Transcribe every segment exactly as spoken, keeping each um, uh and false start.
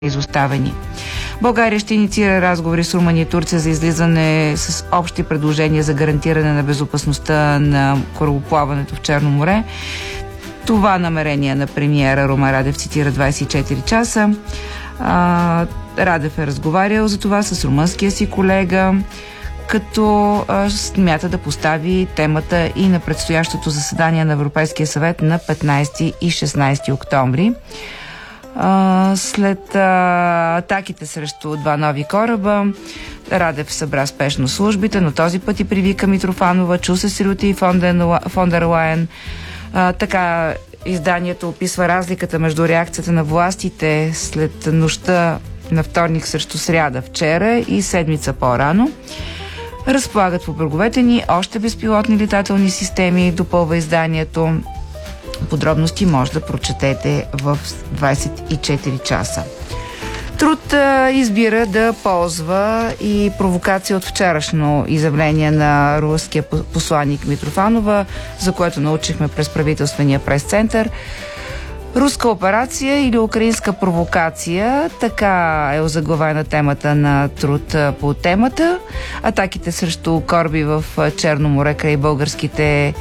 изоставени. България ще инициира разговори с Румъния и Турция за излизане с общи предложения за гарантиране на безопасността на корабоплаването в Черно море. Това намерение на премиера Румен Радев цитира двадесет и четири часа. А, Радев е разговарял за това с румънския си колега, като а, смята да постави темата и на предстоящото заседание на Европейския съвет на петнадесети и шестнадесети октомври. Uh, след uh, атаките срещу два нови кораба, Радев събра спешно службите, но този път и привика Митрофанова, чу се с Рюти и фон дер Лайен. Uh, така изданието описва разликата между реакцията на властите след нощта на вторник срещу сряда вчера и седмица по-рано. Разполагат по бреговете ни още безпилотни летателни системи, допълва изданието. Подробности може да прочетете в двадесет и четири часа. Труд а, избира да ползва и провокация от вчерашно изявление на руския посланник Митрофанова, за което научихме през правителствения прес-център. Руска операция или украинска провокация, така е озаглавена темата на Труд по темата. Атаките срещу кораби в Черно море край българските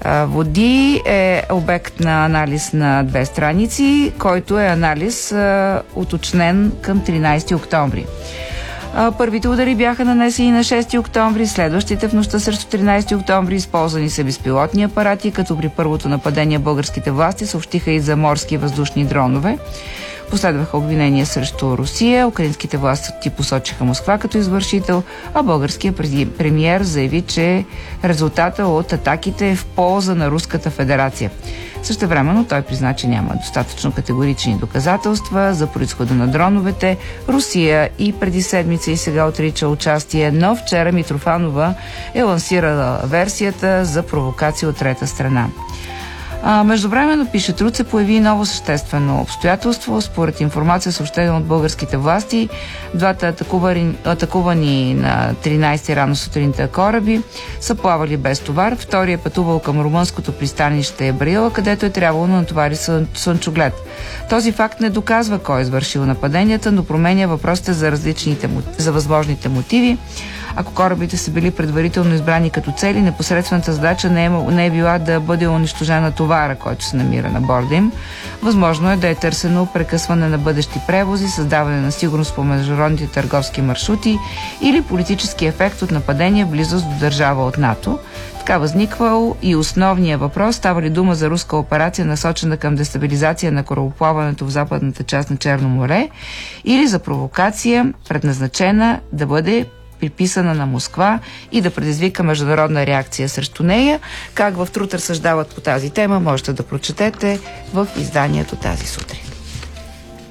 води е обект на анализ на две страници, който е анализ а, уточнен към тринадесети октомври. А, първите удари бяха нанесени на шести октомври, следващите в нощта срещу тринадесети октомври. Използвани са безпилотни апарати, като при първото нападение българските власти съобщиха и за морски и въздушни дронове. Последваха обвинения срещу Русия, украинските власти посочиха Москва като извършител, а българският премиер заяви, че резултата от атаките е в полза на Руската федерация. Същевременно той призна, че няма достатъчно категорични доказателства за произхода на дроновете. Русия и преди седмица и сега отрича участие, но вчера Митрофанова е лансирала версията за провокация от трета страна. А, междувременно, пише Труд, се появи ново съществено обстоятелство. Според информация, съобщена от българските власти, двата атакувани, атакувани на тринадесети рано сутринта кораби са плавали без товар. Вторият е пътувал към румънското пристанище Брила, където е трябвало да натовари сън, слънчоглед. Този факт не доказва кой е извършил нападенията, но променя въпросите за различните, за възможните мотиви. Ако корабите са били предварително избрани като цели, непосредствената задача не е, не е била да бъде унищожена товара, който се намира на борда им. Възможно е да е търсено прекъсване на бъдещи превози, създаване на сигурност по международните търговски маршрути или политически ефект от нападение в близост до държава от НАТО. Така възниквал и основния въпрос: става ли дума за руска операция, насочена към дестабилизация на корабоплаването в западната част на Черно море, или за провокация, предназначена да бъде приписана на Москва и да предизвика международна реакция срещу нея. Как в Труд разсъждават по тази тема, можете да прочетете в изданието тази сутрин.